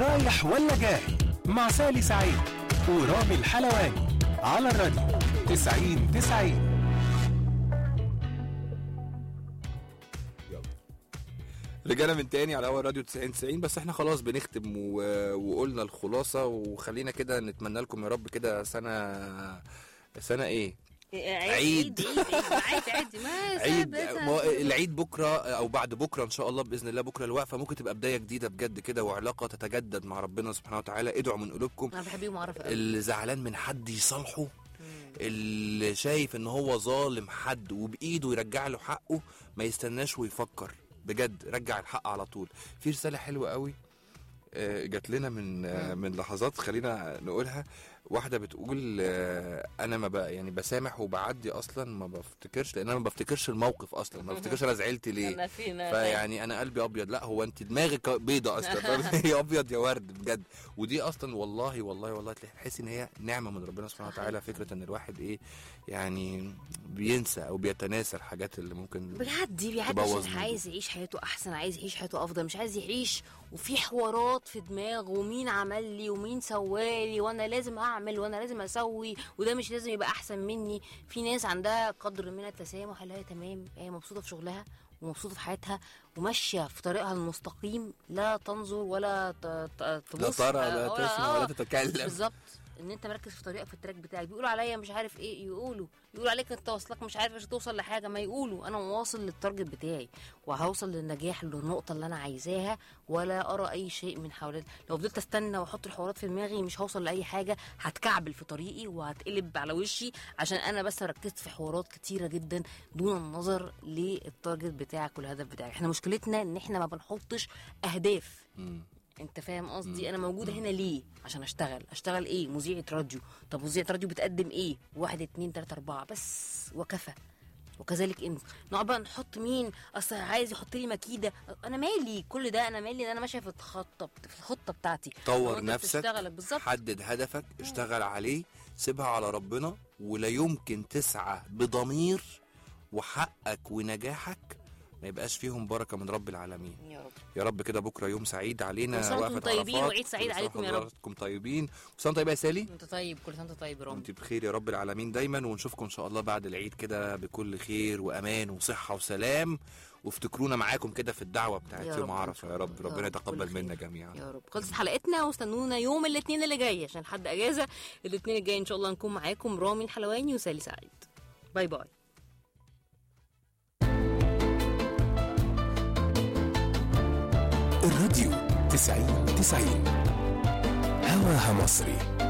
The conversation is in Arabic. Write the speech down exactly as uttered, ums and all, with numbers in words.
رايح ولا جاي مع سالي سعيد ورامي الحلواني على الراديو تسعين تسعين. رجعنا من تاني على اول راديو تسعين تسعين، بس احنا خلاص بنختم و... وقلنا الخلاصه، وخلينا كده نتمنى لكم يا رب كده سنه سنه ايه عيد عيد عيد عيد العيد بكره او بعد بكره ان شاء الله باذن الله. بكره الوقفه ممكن تبقى بدايه جديده بجد كده، وعلاقه تتجدد مع ربنا سبحانه وتعالى. ادعوا من قلوبكم. انا بحبهم واعرف اللي زعلان من حد يصالحه، اللي شايف ان هو ظالم حد وبايده يرجع له حقه ما يستناش ويفكر، بجد رجع الحق على طول. في رساله حلوه قوي جات لنا من من لحظات، خلينا نقولها. واحده بتقول انا ما بقى يعني بسامح وبعدي اصلا، ما بفتكرش، لان انا ما بفتكرش الموقف اصلا، ما بفتكرش انا زعلت ليه. فيعني انا قلبي ابيض. لا هو انت دماغك بيضه اصلا، هي ابيض يا ورد بجد. ودي اصلا والله والله والله تحس ان هي نعمه من ربنا سبحانه وتعالى. فكره ان الواحد ايه يعني بينسى او بيتناسى الحاجات اللي ممكن بيعدي بيعدي عشان عايز يعيش حياته احسن، عايز يعيش حياته افضل، مش عايز يعيش وفي حوارات في دماغه ومين عمل لي ومين سوالي وانا لازم اعمل وانا لازم اسوي وده مش لازم يبقى احسن مني. في ناس عندها قدر من التسامح اللي هي تمام، هي مبسوطه في شغلها ومبسوطه في حياتها وماشيه في طريقها المستقيم، لا تنظر ولا تبص، لا ترى لا تسمع ولا تتكلم. بالظبط، ان انت مركز في طريقك في التراك بتاعك. بيقولوا عليا مش عارف ايه، يقولوا يقولوا عليك انت واصلك مش عارف مش توصل لحاجه، ما يقولوا انا واصل للتارجت بتاعي وهوصل للنجاح للنقطه اللي انا عايزاها، ولا ارى اي شيء من حوالي. لو فضلت استنى واحط الحوارات في دماغي مش هوصل لاي حاجه، هتكعبل في طريقي وهتقلب على وشي عشان انا بس ركزت في حوارات كتيره جدا دون النظر للتارجت بتاعك والهدف بتاعك. احنا مشكلتنا ان احنا ما بنحطش اهداف. م. انت فاهم قصدي؟ انا موجوده هنا ليه؟ عشان اشتغل. اشتغل ايه؟ مذيعه راديو. طب مذيعه راديو بتقدم ايه؟ واحد اتنين تلاته اربعه بس وكفى. وكذلك انت نقعد بقى نحط مين اصل عايز يحط لي مكيده، انا مالي كل ده، انا مالي ان انا ماشيه في الخطه في الخطه بتاعتي. طور نفسك، حدد هدفك، اشتغل عليه، سيبها على ربنا، ولا يمكن تسعى بضمير وحقك ونجاحك ما يبقاش فيهم بركه من رب العالمين. يا رب يا رب كده. بكره يوم سعيد علينا، وانتم طيبين وعيد سعيد عليكم يا رب. انتم طيبين وسنه طيبه يا سالي. انت طيب، كل سنه طيب يا رب. انت بخير يا رب العالمين دايما، ونشوفكم ان شاء الله بعد العيد كده بكل خير وامان وصحه وسلام، وافتكرونا معاكم كده في الدعوه بتاعت يوم عرفه يا رب. ربنا يتقبل منا جميعا يا رب. خلصت حلقتنا واستنونا يوم الاثنين اللي جاي عشان حد اجازه. الاثنين الجاي ان شاء الله نكون معاكم رامي الحلواني وسالي سعيد. باي باي. الراديو تسعين تسعين هواها مصري.